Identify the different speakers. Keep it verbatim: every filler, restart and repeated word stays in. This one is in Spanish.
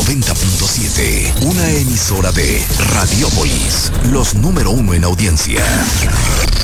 Speaker 1: noventa punto siete, una emisora de Radiópolis, los número uno en audiencia.